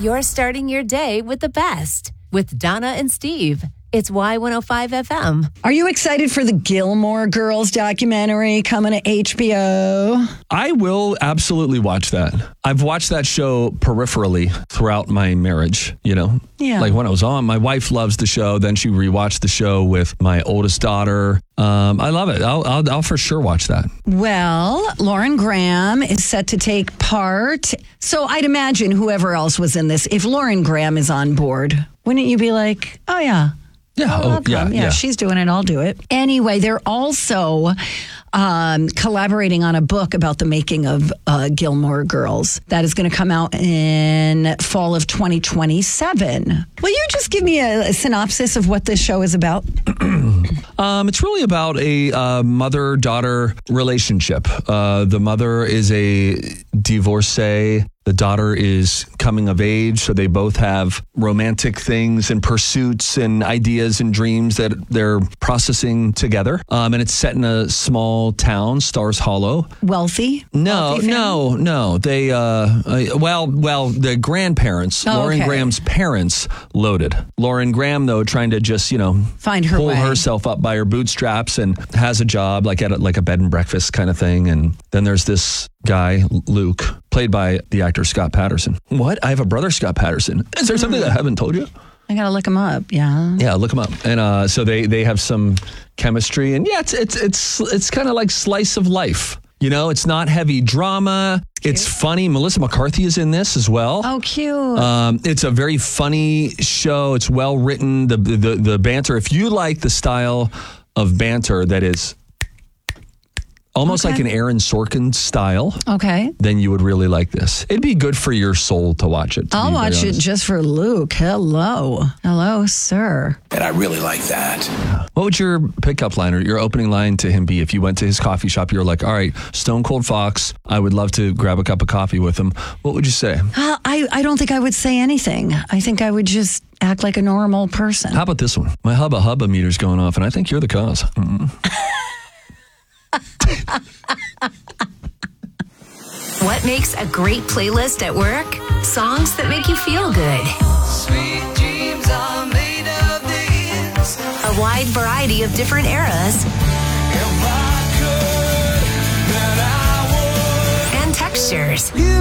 You're starting your day with the best with Donna and Steve. It's Y105 FM. Are you excited for the Gilmore Girls documentary coming to HBO? I will absolutely watch that. I've watched that show peripherally throughout my marriage, Yeah. Like when I was on, my wife loves the show. Then she rewatched the show with my oldest daughter. I love it. I'll for sure watch that. Well, Lauren Graham is set to take part. So I'd imagine whoever else was in this, if Lauren Graham is on board, wouldn't you be like, oh, yeah. Yeah. Yeah, she's doing it. I'll do it. Anyway, they're also collaborating on a book about the making of Gilmore Girls that is going to come out in fall of 2027. Will you just give me a synopsis of what this show is about? It's really about a mother-daughter relationship. The mother is a divorcee. The daughter is coming of age, so they both have romantic things and pursuits and ideas and dreams that they're processing together. And it's set in a small town, Stars Hollow. Wealthy? No. They, the grandparents, Lauren Graham's parents, loaded. Lauren Graham, though, trying to just, find her pull way. herself up by her bootstraps and has a job like at a bed and breakfast kind of thing. And then there's this guy, Luke, played by the actor Scott Patterson. What? I have a brother, Scott Patterson. Is there something I haven't told you? I gotta look him up. Yeah. Yeah, look him up. And so they have some chemistry, and it's kind of like slice of life. It's not heavy drama. It's funny. Melissa McCarthy is in this as well. Oh, cute. It's a very funny show. It's well written. The banter. If you like the style of banter that is almost like an Aaron Sorkin style. Okay. Then you would really like this. It'd be good for your soul to watch it. I'll watch it just for Luke. Hello, sir. And I really like that. What would your pickup line or your opening line to him be if you went to his coffee shop? You're like, all right, Stone Cold Fox, I would love to grab a cup of coffee with him. What would you say? I don't think I would say anything. I think I would just act like a normal person. How about this one? My hubba meter's going off, and I think you're the cause. What makes a great playlist at work? Songs that make you feel good. Sweet dreams are made of this. A wide variety of different eras. If I could, then I would. And textures. You